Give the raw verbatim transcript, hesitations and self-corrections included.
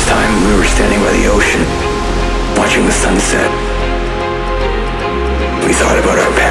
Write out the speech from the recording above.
first time we were standing by the ocean, watching the sunset. We thought about our past.